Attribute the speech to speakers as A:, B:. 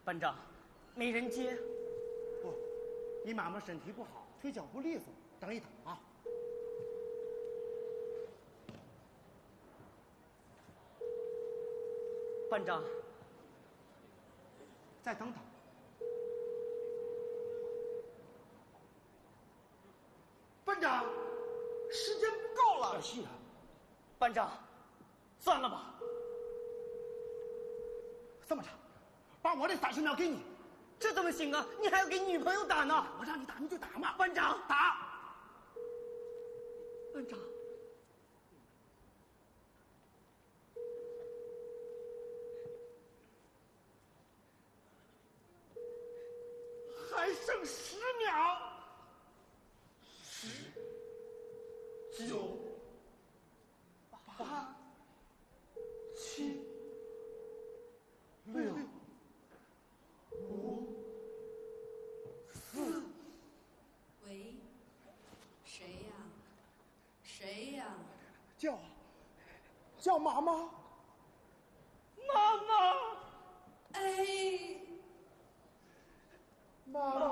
A: 班长，没人接。
B: 不，你妈妈身体不好，腿脚不利索，等一等啊。
A: 班长，
B: 再等等。班长，时间不够了。是啊，
A: 班长，算了吧。
B: 这么着，把我的30秒给你。
A: 这怎么行啊？你还要给女朋友打呢。
B: 我让你打你就打嘛。
A: 班长，
B: 打。
A: 班长。
B: 还剩10秒。10、9、8、7、6、5、4。
C: 喂，谁呀？谁呀？
B: 叫妈妈。
A: 妈妈。
C: 哎，
B: 妈妈。